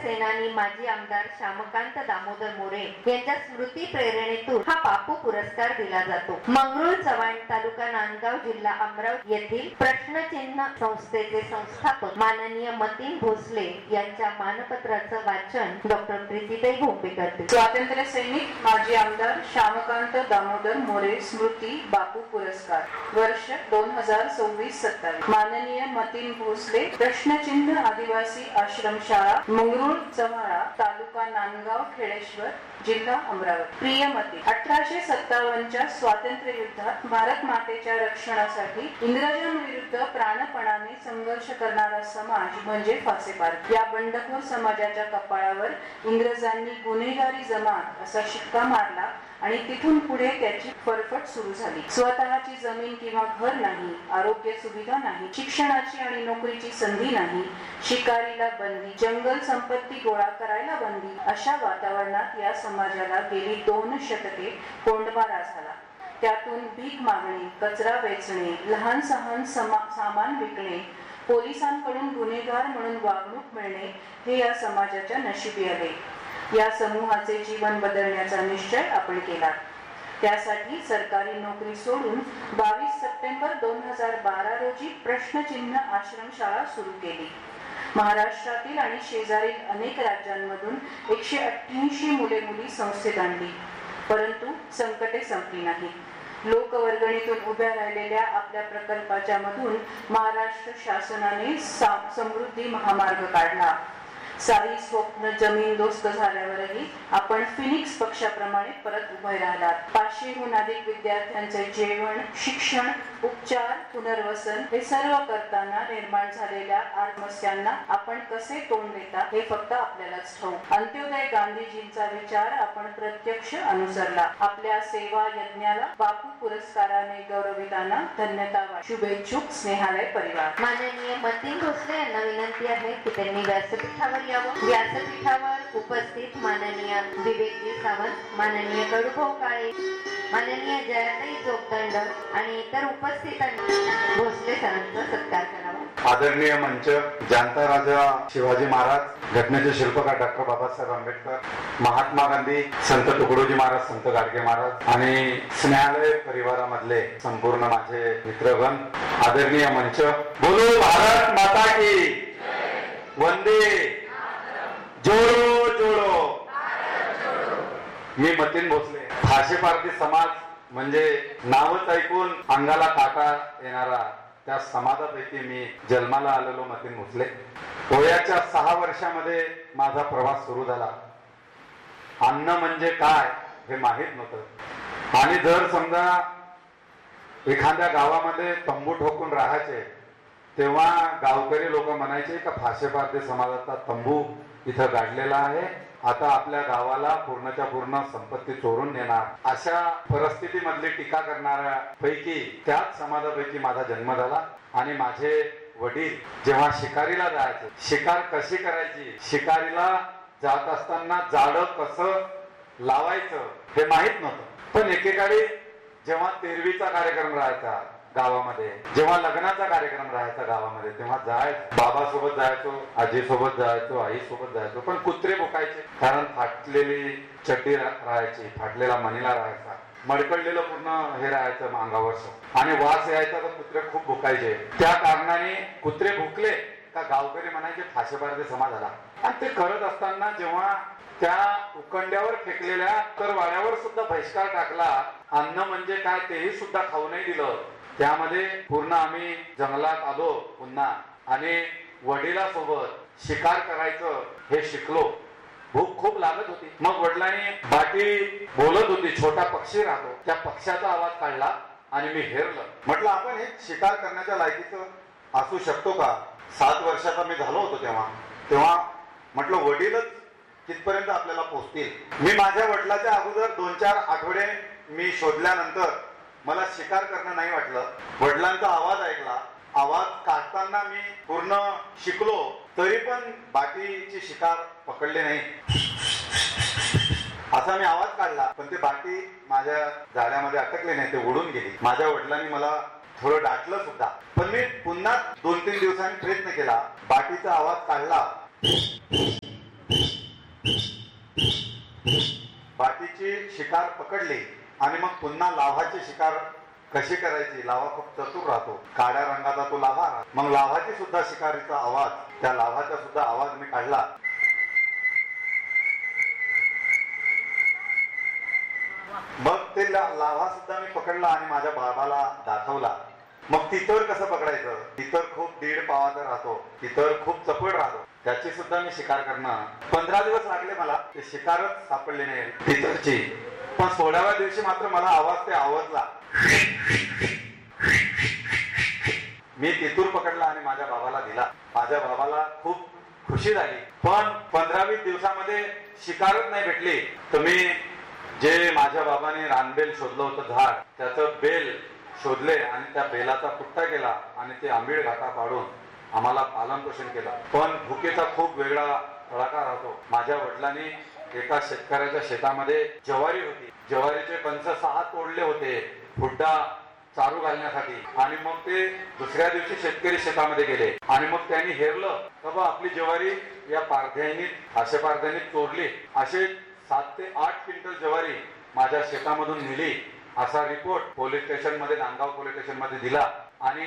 सेनानी माजी आमदार श्यामकांत दामोदर मोरे यांच्या स्मृती प्रेरणेतून हा बापू पुरस्कार दिला जातो. मंगरुळ चव्हाण, तालुका नांदगाव, जिल्हा अमरावती येथील प्रश्नचिन्ह संस्थेचे संस्थापक माननीय मतीन भोसले यांच्या मानपत्राचं वाचन डॉक्टर प्रीतीताई भोंबे करतील. स्वातंत्र्य सैनिक माजी आमदार श्यामकांत दामोदर मोरे स्मृती बापू पुरस्कार वर्ष 2026-27. माननीय मतीन भोसले, प्रश्नचिन्ह आदिवासी आश्रमशाळा, मंगरुळ चव्हाणा, तालुका नांदगाव, खेडेश्वर, जिल्हा अमरावती. प्रिय मतीन, 1857च्या स्वातंत्र्य युद्धात भारत मातेच्या रक्षणासाठी इंग्रजांविरुद्ध प्राणपणाने संघर्ष करणारा समाज म्हणजे फासेपार. या बंडखोर समाजाच्या कपाळावर इंग्रजांनी गुन्हेगारी जमात असा शिक्का मारला आणि तिथून पुढे त्याची फरफट सुरू झाली. स्वतःची जमीन किंवा घर नाही, आरोग्य सुविधा नाही, शिक्षणाची आणि नोकरीची संधी नाही, शिकारीला बंदी, जंगल संपत्ती गोळा करायला बंदी, अशा वातावरणात या समाजाला गेली 2 शतके कोंडमारा झाला. त्यातून भीक मागणे, कचरा वेचणे, लहान सहान सामान विकणे, पोलिसांकडून गुन्हेगार म्हणून वागणूक मिळणे हे या समाजाच्या नशिबी आले. या समूहाचे जीवन बदलण्याचा निश्चय आपण केला. त्यासाठी सरकारी नोकरी सोडून 22 सप्टेंबर 2012 रोजी प्रश्नचिन्ह आश्रमशाळा सुरू केली. महाराष्ट्रातील आणि शेजारील अनेक राज्यांमधून 188 मुले मुली संस्थेत आणली. परंतु संकटे संपली नाही. लोकवर्गणीतून उभ्या राहिलेल्या आपल्या प्रकल्पाच्या मधून महाराष्ट्र शासनाने समृद्धी महामार्ग काढला. सारी स्वप्न जमीनदोस्त झाल्यावरही आपण फिनिक्स पक्षाप्रमाणे परत उभे राहिलात. 500हून अधिक विद्यार्थ्यांचे जेवण, शिक्षण, उपचार, पुनर्वसन हे सर्व करताना निर्माण झालेल्या समस्यांना आपण कसे तोंड देता हे फक्त आपल्यालाच ठाऊक. अंत्योदय गांधीजींचा विचार आपण प्रत्यक्ष अनुसरला. आपल्या सेवा यज्ञाला बापू पुरस्काराने गौरविताना धन्यता वाटते. शुभेच्छुक स्नेहालय परिवार. माननीय मतीन भोसले यांना विनंती आहे की त्यांनी व्यासपीठावर यावं. व्यासपीठावर उपस्थित माननीय विवेकजी सावंत, माननीय कडूभाऊ काळे, माननीय जयाताई जोगदंड आणि इतर उपस्थितांनी भोसले सरांचा सत्कार करावा. आदरणीय मंच, जाणता राजा शिवाजी महाराज, घटनेचे शिल्पकार डॉक्टर बाबासाहेब आंबेडकर, महात्मा गांधी, संत तुकडोजी महाराज, संत गाडगे महाराज आणि स्नेहालय परिवारामधले संपूर्ण माझे मित्रगण, आदरणीय मंच, बोलो भारत माता की, वंदे जोडो जोडो. मी मतीन भोसले. फाशेपारधी समाज म्हणजे नावच ऐकून अंगाला काटा येणारा त्या समाजापैकी मी जन्माला आलेलो मतीन भोसले. वयाच्या 6 वर्षामध्ये माझा प्रवास सुरू झाला. अन्न म्हणजे काय हे माहीत नव्हतं. आणि जर समजा एखाद्या गावामध्ये तंबू ठोकून राहायचे तेव्हा गावकरी लोक म्हणायचे का फाशेपारधी समाजाचा तंबू इथं गाडलेला आहे, आता आपल्या गावाला पूर्णच्या पूर्ण संपत्ती चोरून नेणार, अशा परिस्थितीमधली टीका करणाऱ्या पैकी त्याच समाजापैकी माझा जन्म झाला. आणि माझे वडील जेव्हा शिकारीला जायचे, शिकार कशी करायची, शिकारीला जात असताना जाळं कसं लावायचं हे माहित नव्हतं. पण एकेकाळी जेव्हा तेरवीचा कार्यक्रम राहायचा गावामध्ये, जेव्हा लग्नाचा कार्यक्रम राहायचा गावामध्ये, तेव्हा जायचो, बाबासोबत जायचो, आजीसोबत जायचो, आई सोबत जायचो. पण कुत्रे भुकायचे, कारण फाटलेली चड्डी राहायची, फाटलेला मनीला राहायचा, मडकळलेलं पूर्ण हे राहायचं अंगावर आणि वास यायचा, तर कुत्रे खूप भुकायचे. त्या कारणाने कुत्रे भुकले का गावकरी म्हणायचे फाशेपारधी समाज आला. आणि ते करत असताना जेव्हा त्या उकंड्यावर फेकलेल्या तर वाड्यावर सुद्धा बहिष्कार टाकला, अन्न म्हणजे काय तेही सुद्धा खाऊ नाही दिलं. त्यामध्ये पूर्ण आम्ही जंगलात आलो पुन्हा आणि वडिलांसोबत शिकार करायचं हे शिकलो. भूक खूप लागत होती. मग वडिलांनी बाटी बोलत होती, छोटा पक्षी राहतो, त्या पक्ष्याचा आवाज काढला आणि मी हेरलं. म्हटलं आपण हे शिकार करण्याच्या लायकीचं असू शकतो का? 7 वर्षाचा मी झालो होतो तेव्हा म्हटलं वडीलच कितपर्यंत आपल्याला पोचतील. मी माझ्या वडिलाच्या अगोदर 2-4 आठवडे मी शोधल्यानंतर मला शिकार करणं नाही वाटलं. वडिलांचा आवाज ऐकला, आवाज काढताना मी पूर्ण शिकलो, तरी पण बाटीची शिकार पकडले नाही. असा मी आवाज काढला, पण ते बाटी माझ्या जाळ्यामध्ये अटकले नाही, ते उडून गेली. माझ्या वडिलांनी मला थोडं डाटलं सुद्धा, पण मी पुन्हा 2-3 दिवसांनी प्रयत्न केला, बाटीचा आवाज काढला शिकार पकडली आणि मग पुन्हा लाव्हाची शिकार कशी करायची. लाव्हा खूप चतुर राहतो, काळ्या रंगाचा तो लाव्हा. मग लाव्हाची सुद्धा शिकारीचा आवाज, त्या लाव्हाचा सुद्धा आवाज मी काढला. मग ते लाव्हा सुद्धा मी पकडला आणि माझ्या बाबाला दाखवला. मग तितर कसं पकडायचं. तितर खूप दीड पावाचा राहतो, तितर खूप चपळ राहतो, त्याची सुद्धा मी शिकार करणं. 15 दिवस लागले मला, ते शिकारच सापडले नाही तितरची. पण 16व्या दिवशी मात्र मला आवाज ते आवडला. मी तितूर पकडला आणि माझ्या बाबाला दिला. माझ्या बाबाला खूप खुशी झाली. पण 15-20 दिवसामध्ये शिकारच नाही भेटली. तर मी जे माझ्या बाबाने रानबेल शोधलं होतं झाड, त्याचं बेल शोधले आणि त्या बेलाचा पुट्टा केला आणि ते आंबीड घाटा पाडून आम्हाला पालन पोषण केलं. पण भुकेचा खूप वेगळा तडाखा राहतो. माझ्या वडिलांनी एका शेतकऱ्याच्या शेतामध्ये ज्वारी होती, ज्वारीचे कंस 6 तोडले होते हुड्डा चारू घालण्यासाठी. आणि मग ते दुसऱ्या दिवशी शेतकरी शेतामध्ये गेले आणि मग त्यांनी हेरलं बाबा आपली ज्वारी या पारध्यांनी, अशा पारध्यांनी चोरली. असे 7 ते 8 क्विंटल ज्वारी माझ्या शेतामधून नेली असा रिपोर्ट पोलीस स्टेशन मध्ये, नांदगाव पोलीस स्टेशन मध्ये दिला. आणि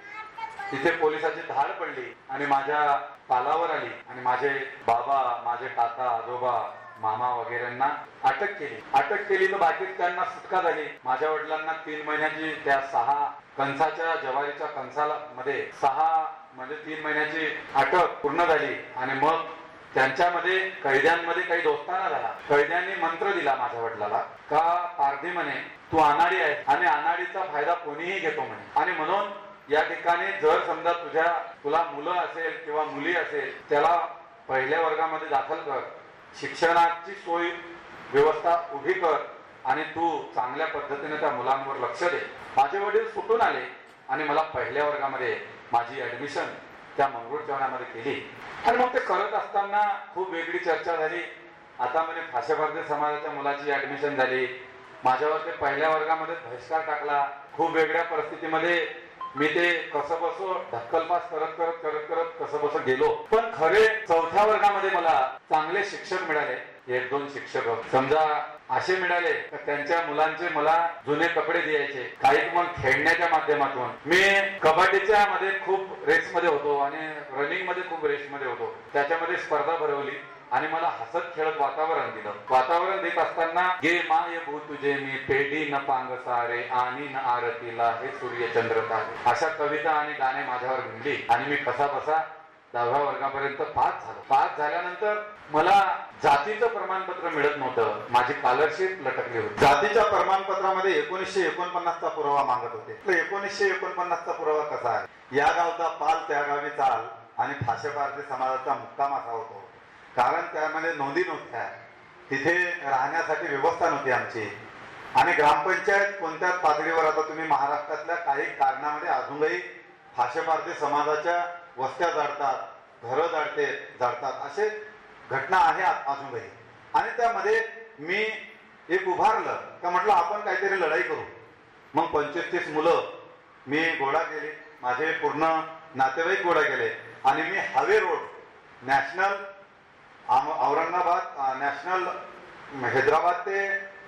तिथे पोलिसाची धाड पडली आणि माझ्या पालावर आली आणि माझे बाबा, माझे काका, आजोबा, मामा वगैरेंना अटक केली. अटक केली तर बाकी त्यांना सुटका झाली. माझ्या वडिलांना 3 महिन्याची त्या 6 कंसाच्या ज्वारीच्या कंसाला मध्ये 6 म्हणजे 3 महिन्याची अटक पूर्ण झाली. आणि मग त्यांच्यामध्ये कैद्यांमध्ये काही दोस्ताना झाला. कैद्यांनी मंत्र दिला माझ्या वडिलाला का पारधी म्हणे तू अनाडी आहे आणि अनाडीचा फायदा कोणीही घेतो म्हणे. आणि म्हणून या ठिकाणी जर समजा तुला मुलं असेल किंवा मुली असेल त्याला पहिल्या वर्गामध्ये दाखल कर, शिक्षणाची सोय व्यवस्था उभी कर आणि तू चांगल्या पद्धतीने त्या मुलांवर लक्ष दे. माझे वडील सुटून आले आणि मला पहिल्या वर्गामध्ये माझी ऍडमिशन त्या मंगरूळ चव्हाणामध्ये केली. आणि मग ते करत असताना खूप वेगळी चर्चा झाली. आता म्हणजे फाशे भारतीय समाजाच्या मुलाची ऍडमिशन झाली. माझ्यावर ते पहिल्या वर्गामध्ये बहिष्कार टाकला. खूप वेगळ्या परिस्थितीमध्ये मी ते कसं बसो ढक्कलपास करत करत करत करत कसं बसं गेलो. पण खरे 4थ्या वर्गामध्ये मला चांगले शिक्षक मिळाले. 1-2 शिक्षक समजा असे मिळाले तर त्यांच्या मुलांचे मला जुने कपडे द्यायचे. काही मग खेळण्याच्या माध्यमातून मी कबड्डीच्या मध्ये खूप रेस मध्ये होतो आणि रनिंग मध्ये खूप रेस मध्ये होतो. त्याच्यामध्ये स्पर्धा भरवली आणि मला हसत खेळत वातावरण दिलं. वातावरण देत असताना गे माय भू तुझे मी पेढी न पांग सारे आणि न आरतीला हे सूर्यचंद्र तारे, अशा कविता आणि गाणे माझ्यावर घडली. आणि मी कसा बसा 10व्या वर्गापर्यंत पास झालो. पास झाल्यानंतर मला जातीचं प्रमाणपत्र मिळत नव्हतं. माझी स्कॉलरशिप लटकली होती. जातीच्या प्रमाणपत्रामध्ये 1949चा पुरावा मागत होते. 1949चा पुरावा कसा आहे. या गावचा पाल त्या गावी चाल आणि फाशे भारतीय समाजाचा मुक्काम असा होतो. कारण त्यामध्ये नोंदी नव्हत्या, तिथे राहण्यासाठी व्यवस्था नव्हती आमची. आणि ग्रामपंचायत कोणत्याच पातळीवर, आता तुम्ही महाराष्ट्रातल्या काही कारणामध्ये अजूनही फाशे भारतीय समाजाच्या वस्त्या जाळतात, घरं जाळतात, असे घटना आहे अजूनही. आणि त्यामध्ये मी एक उभारलं का म्हटलं आपण काहीतरी लढाई करू. मग 25-30 मुलं मी गोळा केली, माझे पूर्ण नातेवाईक गोळा केले आणि मी highway road national Aurangabad national Hyderabad ते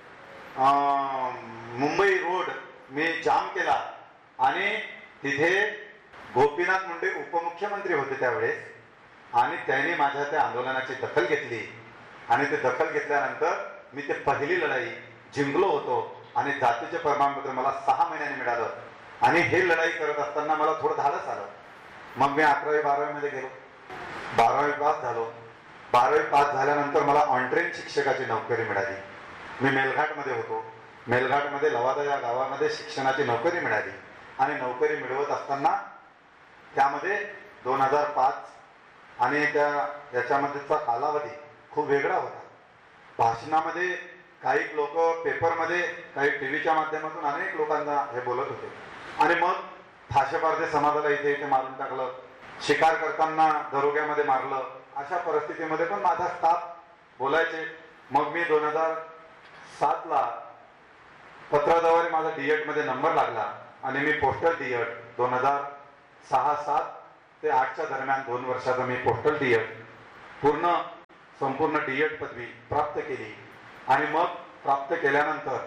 मुंबई रोड मी जाम केला. आणि तिथे गोपीनाथ मुंडे उपमुख्यमंत्री होते त्यावेळेस आणि त्यांनी माझ्या त्या आंदोलनाची दखल घेतली. आणि ते दखल घेतल्यानंतर मी ते पहिली लढाई जिंकलो होतो आणि जातीचे प्रमाणपत्र मला 6 महिन्यांनी मिळालं. आणि हे लढाई करत असताना मला थोडं धाडस आलं. मग मी 11वी-12वी मध्ये गेलो, 12वी पास झालो. 12वी पास झाल्यानंतर मला ऑनट्रेन शिक्षकाची नोकरी मिळाली. मी मेलघाटमध्ये होतो. मेलघाटमध्ये लवादा या गावामध्ये शिक्षणाची नोकरी मिळाली. आणि नोकरी मिळवत असताना त्यामध्ये 2005 आणि याच्यामध्येचा कालावधी खूप वेगळा होता. भाषणामध्ये काही लोक पेपरमध्ये, काही टीव्हीच्या माध्यमातून अनेक लोकांना हे बोलत होते. आणि मग फाशे भारतीय समाजाला इथे मारून टाकलं, शिकार करताना दरोग्यामध्ये मारलं. अशा परिस्थितीमध्ये पण माझा स्टाफ बोलायचे. मग मी 2007ला पत्राद्वारे माझा डीएड मध्ये नंबर लागला आणि मी पोस्टल डीएड 2006-7 ते 8च्या दरम्यान 2 वर्षाचा मी पोस्टल डीएड संपूर्ण डीएड पदवी प्राप्त केली. आणि मग प्राप्त केल्यानंतर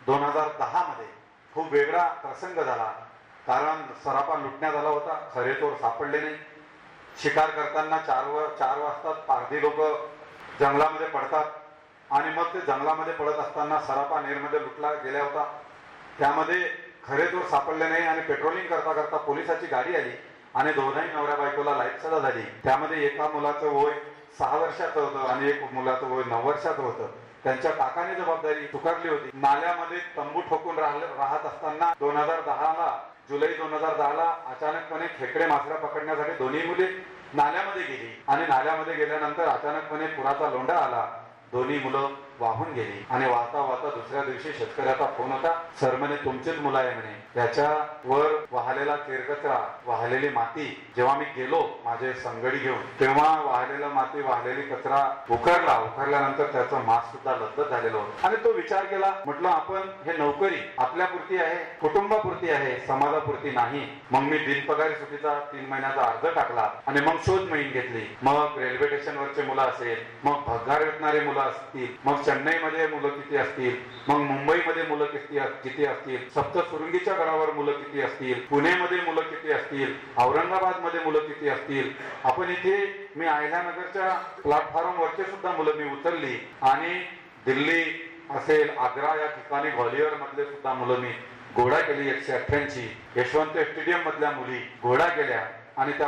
2010 मध्ये खूप वेगळा प्रसंग झाला. कारण सराफा लुटण्यात आला होता, खरे चोर सापडले नाही. शिकार करताना 4 वाजता पारधी लोक जंगलामध्ये पडतात आणि मग ते जंगलामध्ये पडत असताना सराफा नेरमध्ये लुटला गेला होता. त्यामध्ये खरे चोर सापडले नाही आणि पेट्रोलिंग करता करता पोलिसाची गाडी आली आणि दोन्ही नवऱ्या बायकोला लाईफ सजा झाली. त्यामध्ये एका मुलाचं वय 6 वर्षाचं होतं आणि एक मुलाचं वय 9 वर्षाचं होतं. त्यांच्या काकाने जबाबदारी स्वीकारली होती. नाल्यामध्ये तंबू ठोकून राहत असताना 2010ला जुलै 2010ला अचानकपणे खेकडे मासळ्या पकडण्यासाठी दोन्ही मुले नाल्यामध्ये गेली आणि नाल्यामध्ये गेल्यानंतर अचानकपणे पुराचा लोंढा आला. दोन्ही मुलं वाहून गेली आणि वाहता वाहता दुसऱ्या दिवशी शेतकऱ्याचा फोन होता, सर म्हणे तुमचीच मुलं आहे म्हणे. त्याच्यावर वाहलेला केरकचरा, वाहलेली माती, जेव्हा मी गेलो माझे संगडी घेऊन तेव्हा वाहलेला माती, वाहलेली कचरा उकरल्यानंतर त्याचं मास सुद्धा लज्जत झालेलं होतं. आणि तो विचार केला, म्हटलं आपण हे नोकरी आपल्यापुरती आहे, कुटुंबापुरती आहे, समाजापुरती नाही. मग मी बिनपगारी सुट्टीचा 3 महिन्याचा अर्ज टाकला आणि मग शोध मोहीम घेतली. मग रेल्वे स्टेशनवरचे मुलं असेल, मग भंगार विकणारे मुलं असतील, मग चेन्नईमध्ये मुलं किती असतील, मग मुंबईमध्ये मुलं किती असतील, सप्तशृंगीच्या गडावर मुलं किती असतील, पुणेमध्ये मुलं किती असतील, औरंगाबाद मध्ये मुलं किती असतील. आपण इथे मी अहिल्यानगरच्या प्लॅटफॉर्म वरचे सुद्धा मुलं मी उचलली आणि दिल्ली असेल, आग्रा या ठिकाणी ग्वालियर मधले सुद्धा मुलं मी घोडा केली. 188 यशवंत स्टेडियम मधल्या मुली घोडा केल्या आणि त्या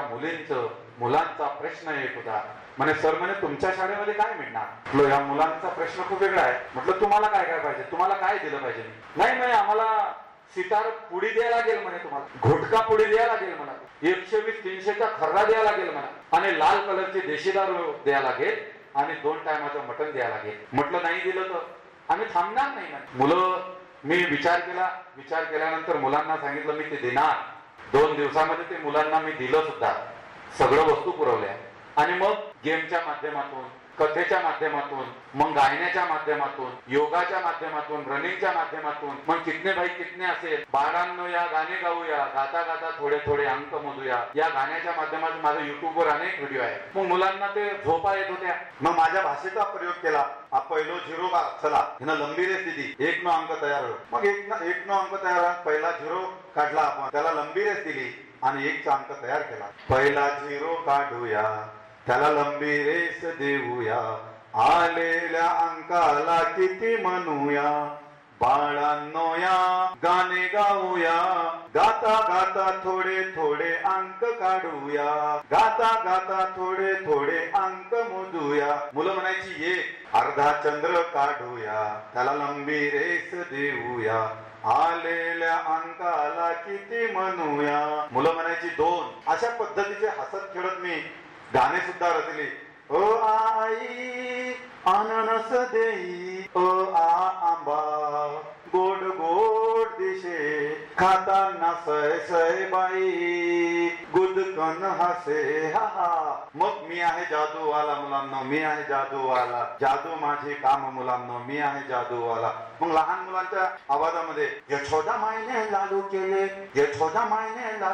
मुलांचा प्रश्न एक होता, म्हणे सर म्हणे तुमच्या शाळेमध्ये काय मिळणार. म्हटलं या मुलांचा प्रश्न खूप वेगळा आहे. म्हटलं तुम्हाला काय काय पाहिजे, तुम्हाला काय दिलं पाहिजे. नाही म्हणे आम्हाला सितार पुडी द्यायला लागेल म्हणे, तुम्हाला घोटका पुडी द्यायला लागेल म्हणा, 120-300चा खर्रा द्यायला लागेल म्हणा आणि लाल कलरचे देशी दारू द्यायला लागेल आणि 2 टायमाचं मटण द्यायला लागेल. म्हटलं नाही दिलं तर आम्ही थांबणार नाही म्हणे. मुलं मी विचार केल्यानंतर मुलांना सांगितलं मी ते देणार. 2 दिवसामध्ये ते मुलांना मी दिलं सुद्धा, सगळं वस्तू पुरवल्या. आणि मग गेमच्या माध्यमातून, कथेच्या माध्यमातून, मग गायण्याच्या माध्यमातून, योगाच्या माध्यमातून, रनिंगच्या माध्यमातून, मग कितने भाई कितने असेल, 12 या गाणे गाऊया, गाता गाता थोडे थोडे अंक मोजूया, या गाण्याच्या माध्यमातून माझ्या युट्यूबवर अनेक व्हिडिओ आहे. मग मुलांना ते झोपा येत होत्या. मग माझ्या भाषेचा प्रयोग केला. पहिलो 0 का चला हिनं लंबी रेस दिली, 1 नो अंक तयार हो. मग 1 नो अंक तयार, पहिला 0 काढला आपण, त्याला लंबी रेस दिली आणि 1चा अंक तयार केला. पहिला 0 काढूया, त्याला लंबी रेस देऊया, आलेल्या अंकाला किती म्हणूया, बाळांनो या गाणे गाऊया, गाता गाता थोडे थोडे अंक काढूया, गाता गाता थोडे थोडे अंक मोजूया. मुलं म्हणायची 1, अर्धा चंद्र काढूया, त्याला लंबी रेस देऊया, आलेल्या अंकाला किती म्हणूया. मुलं म्हणायची 2. अशा पद्धतीचे हसत खेळत मी गाणे सुद्धा रचले. ओ आई अननस देई, ओ आंबा गोड गोड दिशे, खाताना सय सय बाई, गुदकन हसे हा हा. मग मी आहे जादूवाला मुलांना, मी आहे जादूवाला, जादू माझे काम मुलांना, मी आहे जादूवाला. मग लहान मुलांच्या आवाजामध्ये यशोदा मायने लाडू केले, यशोदा मायने लाडू